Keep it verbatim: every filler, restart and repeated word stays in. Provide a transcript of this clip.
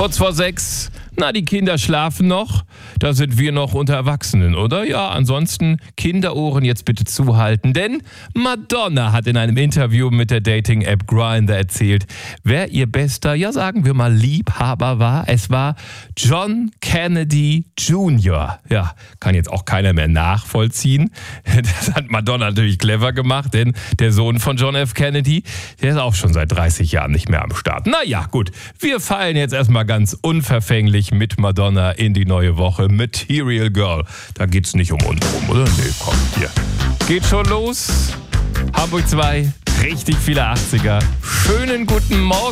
Kurz vor sechs. Na, die Kinder schlafen noch. Da sind wir noch unter Erwachsenen, oder? Ja, ansonsten Kinderohren jetzt bitte zuhalten. Denn Madonna hat in einem Interview mit der Dating-App Grindr erzählt, wer ihr bester, ja sagen wir mal Liebhaber war. Es war John Kennedy Junior Ja, kann jetzt auch keiner mehr nachvollziehen. Das hat Madonna natürlich clever gemacht, denn der Sohn von John F. Kennedy, der ist auch schon seit dreißig Jahren nicht mehr am Start. Naja, gut, wir fallen jetzt erstmal ganz unverfänglich mit Madonna in die neue Woche. Material Girl. Da geht's nicht um uns rum, oder? Nee, komm, hier. Geht schon los. Hamburg zwei, richtig viele achtziger. Schönen guten Morgen.